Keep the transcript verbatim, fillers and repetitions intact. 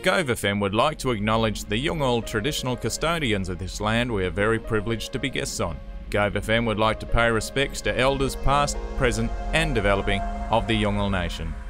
Gove F M would like to acknowledge the Yolngu traditional custodians of this land we are very privileged to be guests on. Gove F M would like to pay respects to elders past, present and developing of the Yolngu Nation.